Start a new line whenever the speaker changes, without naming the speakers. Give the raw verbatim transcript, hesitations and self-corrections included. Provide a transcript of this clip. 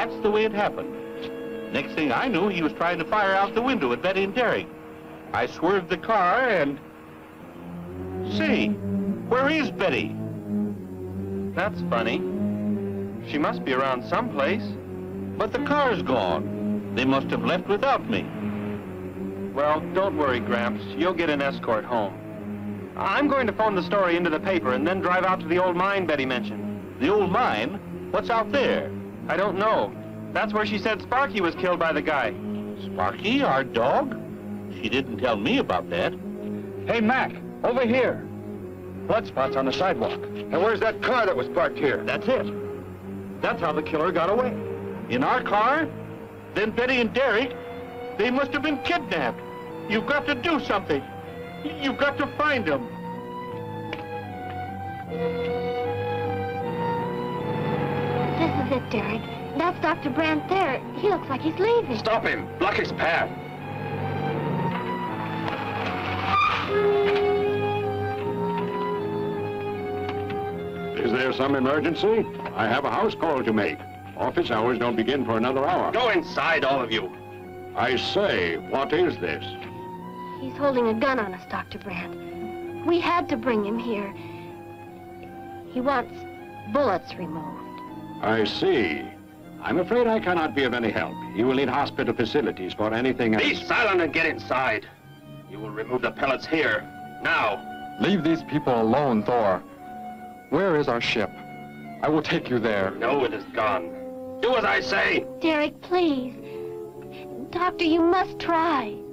That's the way it happened. Next thing I knew, he was trying to fire out the window at Betty and Derek. I swerved the car and... Say, where is Betty?
That's funny. She must be around someplace.
But the car's gone. They must have left without me.
Well, don't worry, Gramps. You'll get an escort home. I'm going to phone the story into the paper and then drive out to the old mine Betty mentioned.
The old mine? What's out there?
I don't know. That's where she said Sparky was killed by the guy.
Sparky, our dog? She didn't tell me about that.
Hey, Mac, over here. Blood spots on the sidewalk.
And where's that car that was parked here?
That's it. That's how the killer got away.
In our car? Then Betty and Derek, they must have been kidnapped. You've got to do something. You've got to find them.
This is it, Derek. That's Doctor Brandt there. He looks like he's leaving.
Stop him. Block his path.
Is there some emergency? I have a house call to make. Office hours don't begin for another hour.
Go inside, all of you.
I say, what is this?
He's holding a gun on us, Doctor Brandt. We had to bring him here. He wants bullets removed.
I see. I'm afraid I cannot be of any help. You will need hospital facilities for anything else.
Be silent and get inside. You will remove the pellets here, now.
Leave these people alone, Thor. Where is our ship? I will take you there.
No, it is gone. Do as I say.
Derek, please. Doctor, you must try.